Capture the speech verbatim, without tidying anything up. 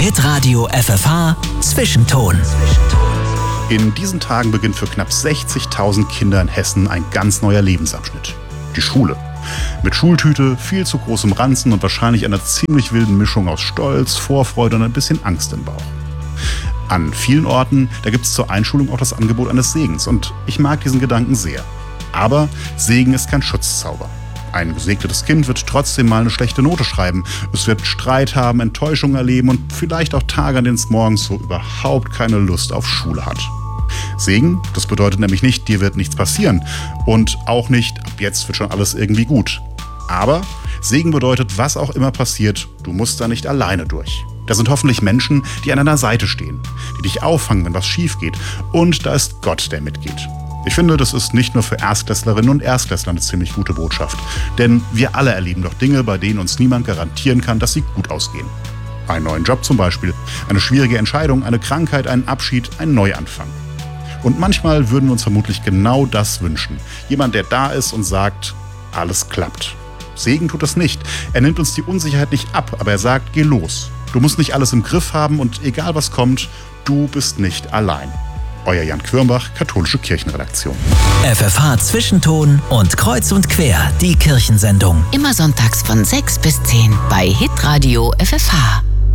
Hitradio F F H Zwischenton. In diesen Tagen beginnt für knapp sechzigtausend Kinder in Hessen ein ganz neuer Lebensabschnitt. Die Schule. Mit Schultüte, viel zu großem Ranzen und wahrscheinlich einer ziemlich wilden Mischung aus Stolz, Vorfreude und ein bisschen Angst im Bauch. An vielen Orten, da gibt es zur Einschulung auch das Angebot eines Segens und ich mag diesen Gedanken sehr. Aber Segen ist kein Schutzzauber. Ein gesegnetes Kind wird trotzdem mal eine schlechte Note schreiben. Es wird Streit haben, Enttäuschung erleben und vielleicht auch Tage, an denen es morgens so überhaupt keine Lust auf Schule hat. Segen, das bedeutet nämlich nicht, dir wird nichts passieren. Und auch nicht, ab jetzt wird schon alles irgendwie gut. Aber Segen bedeutet, was auch immer passiert, du musst da nicht alleine durch. Da sind hoffentlich Menschen, die an deiner Seite stehen, die dich auffangen, wenn was schief geht. Und da ist Gott, der mitgeht. Ich finde, das ist nicht nur für Erstklässlerinnen und Erstklässler eine ziemlich gute Botschaft. Denn wir alle erleben doch Dinge, bei denen uns niemand garantieren kann, dass sie gut ausgehen. Einen neuen Job zum Beispiel, eine schwierige Entscheidung, eine Krankheit, einen Abschied, ein Neuanfang. Und manchmal würden wir uns vermutlich genau das wünschen. Jemand, der da ist und sagt, alles klappt. Segen tut das nicht. Er nimmt uns die Unsicherheit nicht ab, aber er sagt, geh los. Du musst nicht alles im Griff haben und egal was kommt, du bist nicht allein. Euer Jan Quirmbach, Katholische Kirchenredaktion. F F H Zwischenton und Kreuz und Quer, die Kirchensendung. Immer sonntags von sechs bis zehn bei Hitradio F F H.